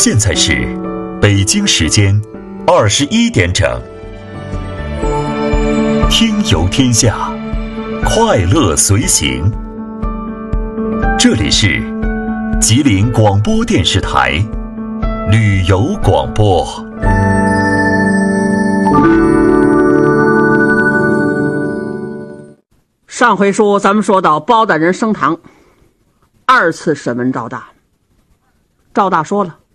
现在是北京时间21点整。听游天下，快乐随行。这里是吉林广播电视台旅游广播。 上回书咱们说到包大人升堂，二次审问赵大。赵大说了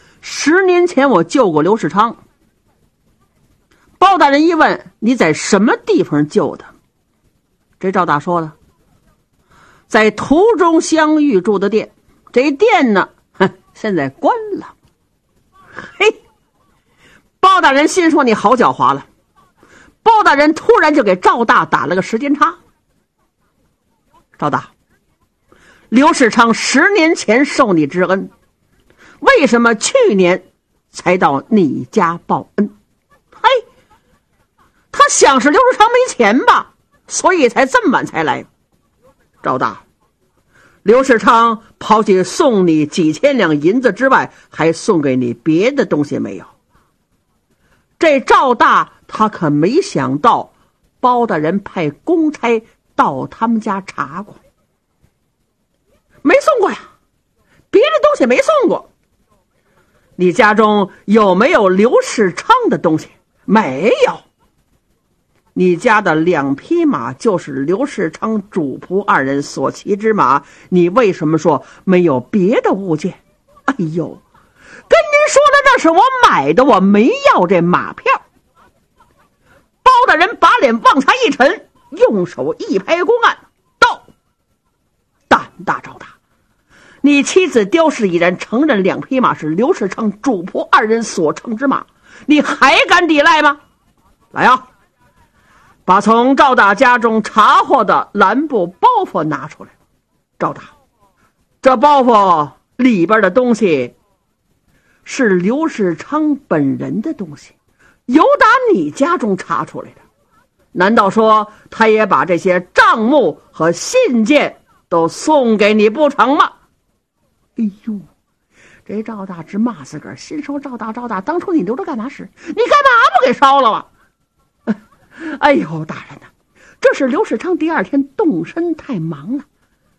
，10年前我救过刘世昌。包大人一问，你在什么地方救的？这赵大说了，在途中相遇住的店，这店呢，现在关了。嘿，包大人心说你好狡猾了。包大人突然就给赵大打了个时间差。赵大，刘世昌10年前受你之恩，为什么去年才到你家报恩？嘿，他想是刘世昌没钱吧，所以才这么晚才来。赵大，刘世昌抛弃送你几千两银子之外，还送给你别的东西没有？这赵大他可没想到包大人派公差到他们家查过。没送过呀，别的东西没送过。你家中有没有刘世昌的东西？没有。你家的2匹马就是刘世昌主仆2人所骑之马，你为什么说没有别的物件？哎呦，跟您说的那是我买的，我没要这马票。包大人把脸往下一沉，用手一拍公案，道：胆大赵大，你妻子刁氏已然承认2匹马是刘世昌主仆2人所乘之马，你还敢抵赖吗？来啊，把从赵大家中查获的蓝布包袱拿出来。赵大，这包袱里边的东西是刘世昌本人的东西，由打你家中查出来的。难道说他也把这些账目和信件都送给你不成吗？哎呦，这赵大直骂自个儿，心说赵大，当初你留着干嘛使？你干嘛不给烧了啊？哎呦，大人呐，这是刘世昌第2天动身太忙了，